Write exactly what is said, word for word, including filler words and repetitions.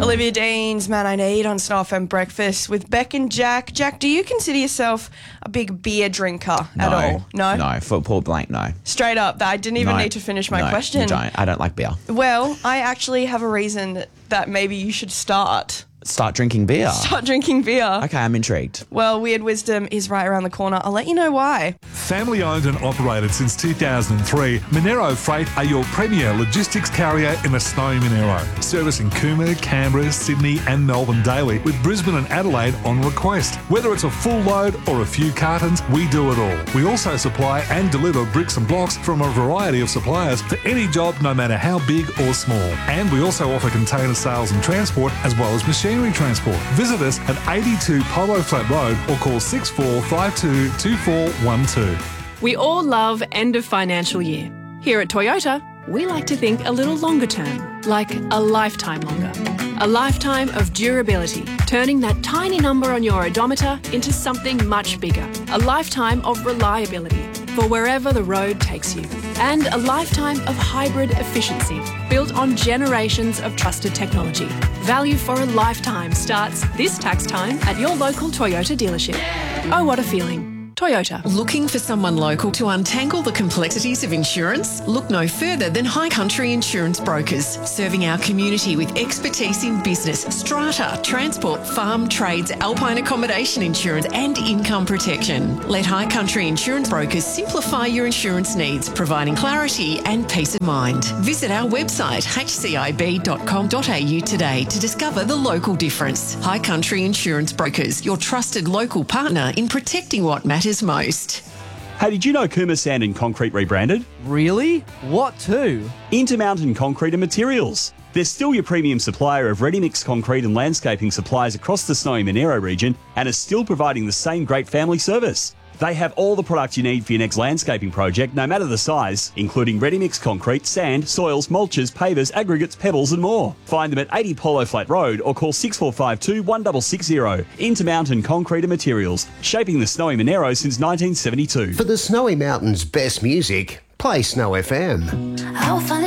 Olivia Dean's Man I Need on Snow F M Breakfast with Beck and Jack. Jack, do you consider yourself a big beer drinker No, at all? No? No, for Paul Blank, no. Straight up, I didn't even No. need to finish my no, question. you don't. I don't like beer. Well, I actually have a reason that maybe you should start. Start drinking beer. Start drinking beer. Okay, I'm intrigued. Well, Weird Wisdom is right around the corner. I'll let you know why. Family owned and operated since two thousand three, Monero Freight are your premier logistics carrier in the snowy Monero, servicing Cooma, Canberra, Sydney and Melbourne daily, with Brisbane and Adelaide on request. Whether it's a full load or a few cartons, we do it all. We also supply and deliver bricks and blocks from a variety of suppliers for any job, no matter how big or small. And we also offer container sales and transport, as well as machinery transport. Visit us at eighty-two Polo Flat Road or call six four five two two four one two. We all love end of financial year. Here at Toyota, we like to think a little longer term, like a lifetime longer. A lifetime of durability, turning that tiny number on your odometer into something much bigger. A lifetime of reliability for wherever the road takes you. And a lifetime of hybrid efficiency, built on generations of trusted technology. Value for a lifetime starts this tax time at your local Toyota dealership. Oh, what a feeling. Toyota. Looking for someone local to untangle the complexities of insurance? Look no further than High Country Insurance Brokers, serving our community with expertise in business, strata, transport, farm, trades, alpine accommodation insurance and income protection. Let High Country Insurance Brokers simplify your insurance needs, providing clarity and peace of mind. Visit our website h c i b dot com dot a u today to discover the local difference. High Country Insurance Brokers, your trusted local partner in protecting what matters most. Hey, did you know Cooma Sand and Concrete rebranded? Really? What to? Intermountain Concrete and Materials. They're still your premium supplier of ready-mix concrete and landscaping supplies across the snowy Monero region and are still providing the same great family service. They have all the products you need for your next landscaping project, no matter the size, including ready-mix concrete, sand, soils, mulches, pavers, aggregates, pebbles and more. Find them at eighty Polo Flat Road or call six four five two, one six six zero. Intermountain Concrete and Materials, shaping the snowy Monero since nineteen seventy-two. For the Snowy Mountains' best music, play Snow F M. I'll find